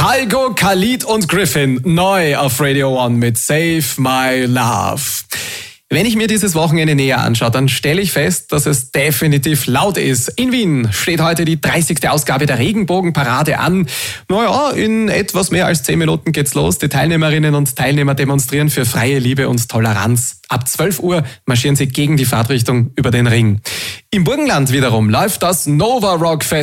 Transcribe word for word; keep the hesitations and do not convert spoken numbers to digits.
Kalgo, Khalid und Griffin neu auf Radio One mit Save My Love. Wenn ich mir dieses Wochenende näher anschaue, dann stelle ich fest, dass es definitiv laut ist. In Wien steht heute die dreißigste Ausgabe der Regenbogenparade an. Naja, in etwas mehr als zehn Minuten geht's los. Die Teilnehmerinnen und Teilnehmer demonstrieren für freie Liebe und Toleranz. Ab zwölf Uhr marschieren sie gegen die Fahrtrichtung über den Ring. Im Burgenland wiederum läuft das Nova Rock Fest